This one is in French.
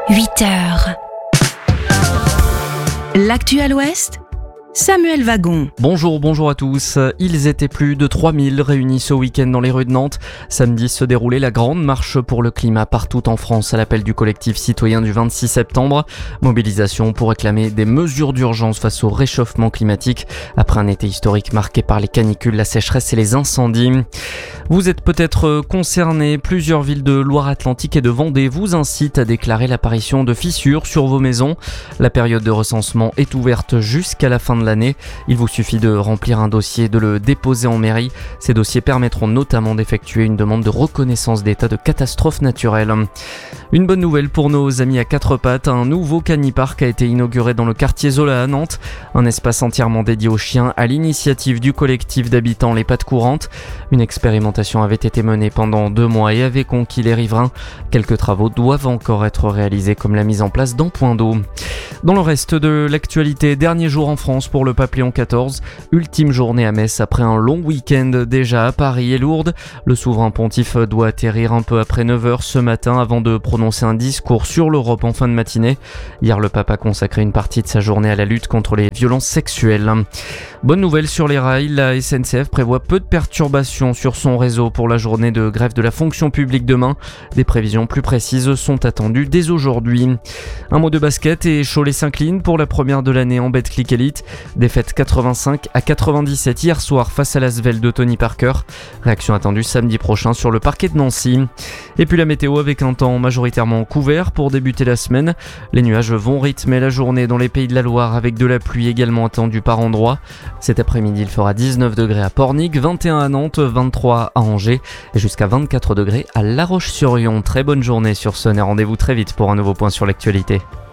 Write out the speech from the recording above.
8h. L'actu à l'Ouest, Samuel Wagon. Bonjour à tous. Ils étaient plus de 3000 réunis ce week-end dans les rues de Nantes. Samedi se déroulait la grande marche pour le climat partout en France à l'appel du collectif citoyen du 26 septembre. Mobilisation pour réclamer des mesures d'urgence face au réchauffement climatique après un été historique marqué par les canicules, la sécheresse et les incendies. Vous êtes peut-être concernés. Plusieurs villes de Loire-Atlantique et de Vendée vous incitent à déclarer l'apparition de fissures sur vos maisons. La période de recensement est ouverte jusqu'à la fin de l'année. Il vous suffit de remplir un dossier et de le déposer en mairie. Ces dossiers permettront notamment d'effectuer une demande de reconnaissance d'état de catastrophe naturelle. Une bonne nouvelle pour nos amis à quatre pattes. Un nouveau canipark a été inauguré dans le quartier Zola à Nantes. Un espace entièrement dédié aux chiens à l'initiative du collectif d'habitants Les Pattes Courantes. Une expérimentation avait été menée pendant 2 mois et avait conquis les riverains. Quelques travaux doivent encore être réalisés comme la mise en place d'un point d'eau. Dans le reste de l'actualité, dernier jour en France pour le pape Léon XIV, ultime journée à Metz après un long week-end déjà à Paris et Lourdes. Le souverain pontife doit atterrir un peu après 9h ce matin avant de prononcer un discours sur l'Europe en fin de matinée. Hier, le pape a consacré une partie de sa journée à la lutte contre les violences sexuelles. Bonne nouvelle sur les rails, la SNCF prévoit peu de perturbations sur son réseau pour la journée de grève de la fonction publique demain. Des prévisions plus précises sont attendues dès aujourd'hui. Un mot de basket et Cholet s'incline pour la première de l'année en Betclic Elite. Défaite 85-97 hier soir face à l'Asvel de Tony Parker. Réaction attendue samedi prochain sur le parquet de Nancy. Et puis la météo avec un temps majoritairement couvert pour débuter la semaine. Les nuages vont rythmer la journée dans les Pays de la Loire avec de la pluie également attendue par endroits. Cet après-midi, il fera 19 degrés à Pornic, 21 à Nantes, 23 à Angers et jusqu'à 24 degrés à La Roche-sur-Yon. Très bonne journée sur Sun et rendez-vous très vite pour un nouveau point sur l'actualité.